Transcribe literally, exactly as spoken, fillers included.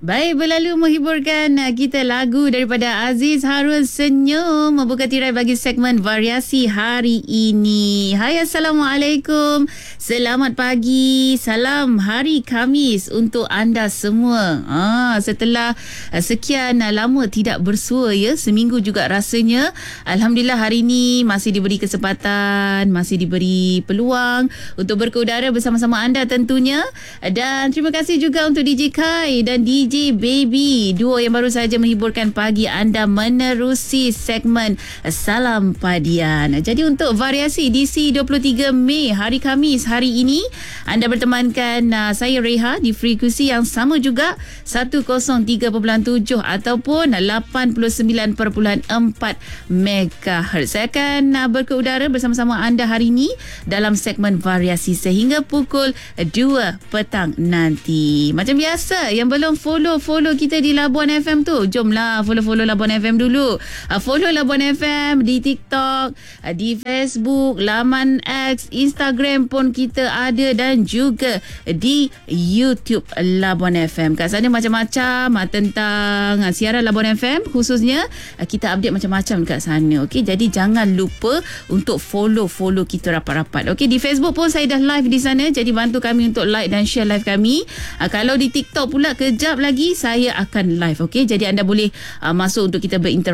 Baik, berlalu menghiburkan kita lagu daripada Aziz Harun Senyum membuka tirai bagi segmen variasi hari ini. Hai, Assalamualaikum. Selamat pagi. Salam hari Khamis untuk anda semua. Ah, setelah sekian lama tidak bersua ya, seminggu juga rasanya. Alhamdulillah hari ini masih diberi kesempatan, masih diberi peluang untuk berkeudara bersama-sama anda tentunya. Dan terima kasih juga untuk D J Kai dan D J Baby, duo yang baru saja menghiburkan pagi anda menerusi segmen Salam Padian. Jadi untuk variasi edisi dua puluh tiga Mei hari Khamis hari ini, anda bertemankan uh, saya Reha di frekuensi yang sama juga seratus tiga perpuluhan tujuh ataupun lapan puluh sembilan perpuluhan empat megahertz. Saya akan uh, berkeudara bersama-sama anda hari ini dalam segmen variasi sehingga pukul dua petang nanti. Macam biasa, yang belum follow follow kita di Labuan F M tu, jomlah follow-follow Labuan F M dulu. Uh, follow Labuan F M di TikTok, uh, di Facebook, laman X, Instagram pun kita ada dan juga di YouTube Labuan F M. Kat sana macam-macam uh, tentang uh, siaran Labuan F M khususnya, uh, kita update macam-macam kat sana. Okey, jadi jangan lupa untuk follow-follow kita rapat-rapat. Okey, di Facebook pun saya dah live di sana, jadi bantu kami untuk like dan share live kami. Uh, kalau di TikTok pula kejap lagi saya akan live. Okey, jadi anda boleh uh, masuk untuk kita berinteraksi